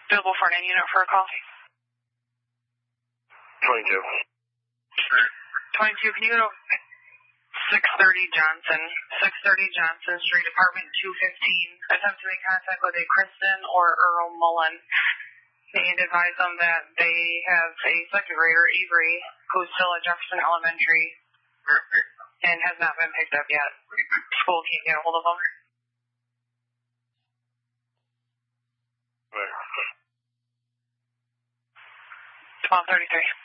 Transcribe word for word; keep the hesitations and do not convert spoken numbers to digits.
Available for an unit for a call. twenty-two. twenty-two, can you go to six thirty Johnson, six thirty Johnson Street, apartment two fifteen. Attempt to make contact with a Kristen or Earl Mullen. And advise them that they have a second grader, Avery, who's still at Jefferson Elementary and has not been picked up yet. School can't get a hold of them. twelve thirty-three.